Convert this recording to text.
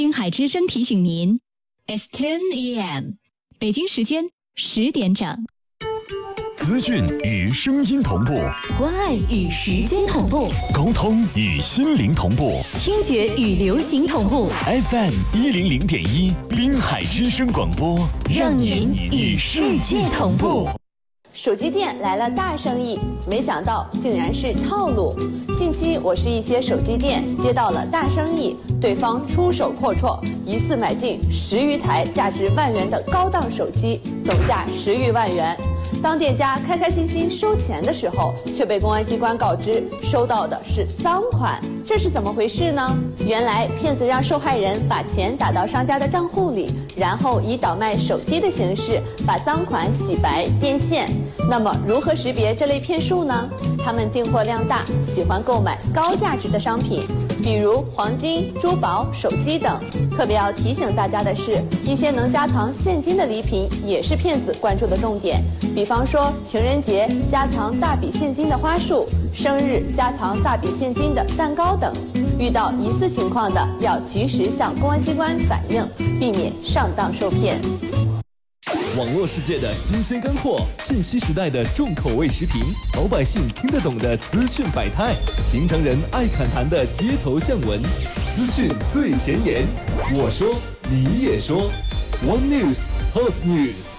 滨海之声提醒您 ，It's 10 a.m. 北京时间10点整。 资讯与声音同步， 关爱与时间同步， 沟通与心灵同步， 听觉与流行同步。 FM 100.1滨海之声广播， 让您与世界同步。 手机店来了大生意，没想到竟然是套路。近期我市一些手机店接到了大生意，对方出手阔绰，疑似买进10余台价值万元的高档手机，总价10余万元。当店家开开心心收钱的时候，却被公安机关告知收到的是赃款，这是怎么回事呢？原来骗子让受害人把钱打到商家的账户里，然后以倒卖手机的形式把赃款洗白变现。那么如何识别这类骗术呢？他们订货量大，喜欢购买高价值的商品，比如黄金、珠宝、手机等。特别要提醒大家的是，一些能加藏现金的礼品也是骗子关注的重点，比方说情人节加藏大笔现金的花束，生日加藏大笔现金的蛋糕等。遇到疑似情况的，要及时向公安机关反映，避免上当受骗。 网络世界的新鲜干货，信息时代的重口味时评，老百姓听得懂的资讯百态，平常人爱侃谈的街头巷闻，资讯最前沿。我说，你也说 ，One News Hot News。